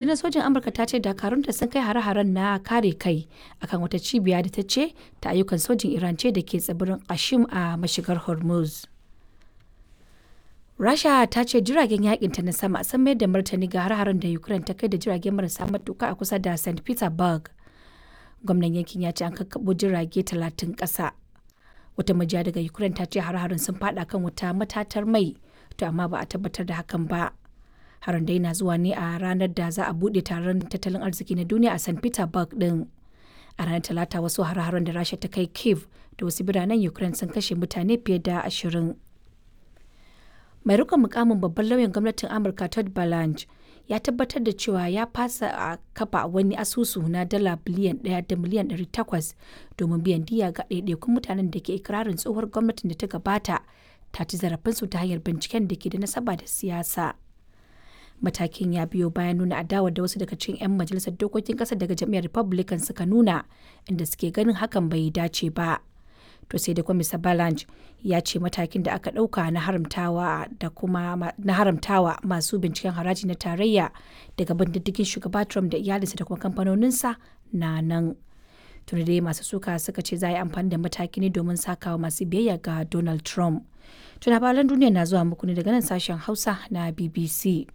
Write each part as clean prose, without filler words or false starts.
rundunar sojin Amurka ta ce dakarunta sun kai hare-haren na kare kai akan wata cibiya da ta ce ta ayyukan sojin Iran ce da ke tsibirin Qashim a mashigar Hormuz. Rasha ta ce jiragen yakinta na sama sun mayar da martani ga hare-haren da Ukraine ta kai da jiragen marasa matuka a kusa da St. Petersburg. Gwamnan yankin ya ce an kakkaɓo jirage 30 ƙasa. Wata majiya daga Ukraine ta ce hare-haren sun faɗa kan wata matatar mai, to amma ba a tabbatar da hakan ba. Harin dai na zuwa ne a ranar da za a buɗe taron tattalin arziki na duniya a St. Petersburg din. A ranar Talata wasu hare-haren da Rasha ta kai Kyiv da wasu biranen Ukraine sun kashe mutane fiye da 20. Mai rikon mukamin babban lauyan gwamnatin Amurka Todd Blanche ya tabbatar da cewa ya fasa a kafa wani asusu na dala biliyan 1 da miliyan 800 domin biyan diya ga ɗaiɗaikun mutanen da ke ikirarin tsohuwar gwamnatin da ta gabata ta ci zarafinsu ta hanyar binciken da ke da nasaba da siyasa. Matakin ya biyo bayan nuna adawa da wasu daga cikin 'yan majalisar dokokin ƙasar daga jam'iyyar Republican suka nuna, inda suke ganin hakan bai dace ba. To sai da Mr. Blanche ya ce matakin da aka ɗauka na haramtawa masu binciken haraji na tarayya daga bin diddigin shugaba Trump da iyalinsa da kuma kamfanoninsa na nan. Tuni dai masu suka suka ce za a yi amfani da mataki ne domin sakawa masu biyayya ga Donald Trump. Labaran duniya na zuwa muku ne daga nan sashen Hausa na BBC.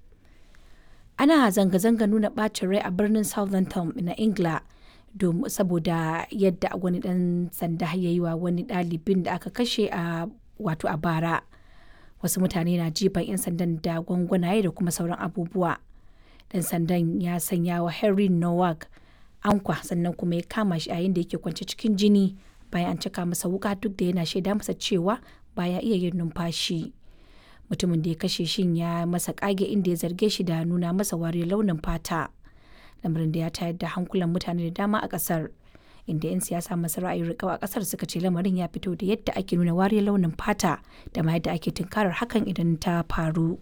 Ana zanga-zanga nuna ɓacin rai a birnin Southampton na Ingila saboda yadda wani ɗan sanda ya yi wa wani ɗalibin da aka kashe a bara. Wasu mutane na jifan 'yan sandan da gwangwanaye da kuma sauran abubuwa. Ɗan sandan ya sanya wa Henry Nowak ankwa sannan kuma ya kama shi yayin da yake kwance cikin jini bayan an caka masa wuka duk da yana shaida masa cewa baya iya yin numfashi. Mutumin da ya kashe shin ya masa kage inda ya zarge shi da nuna masa wariyar launin fata. Lamarin da ya tayar da hankulan mutane da dama a kasar, inda 'yan siyasa masu ra'ayin riƙau a kasar suka ce lamarin ya fito da yadda ake nuna wariyar launin fata da ma yadda ake tunkarar hakan idan ta faru.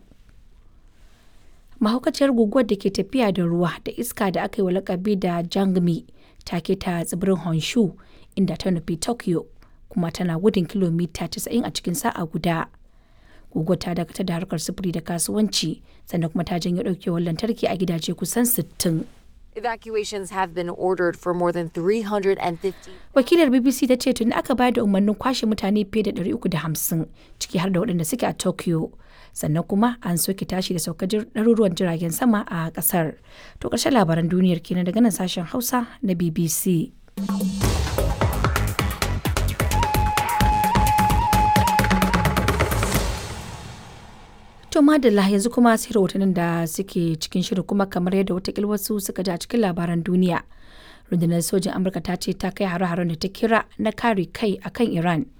Mahaukaciyar guguwar da ke tafiya da ruwa da iska da aka yi wa lakabi da Jangmi ta keta tsibirin Honshu inda ta nufi Tokyo kuma tana gudun kilomita 90 a cikin sa'a guda. Guguwar ta dakatar da harkar sufuri da kasuwanci sannan kuma ta janyo ɗaukewar lantarki a gidaje kusan 60. Evacuations have been ordered for more than 350. Wakilar BBC ta ce tuni aka bayar da umarnin kwashe mutane fiye da 350 ciki har da waɗanda suke a Tokyo. Sannan kuma an soke tashi da saukar ɗaruruwan jiragen sama a ƙasar. To ƙarshen labaran duniyar kenan daga nan sashen Hausa na BBC. To madalla yanzu kuma sai rahotannin da suke cikin shirin kuma kamar yadda watakil wasu suka ji a cikin labaran duniya. Rundunar sojin Amurka ta ce ta kai hare-haren da ta kira na kare kai akan Iran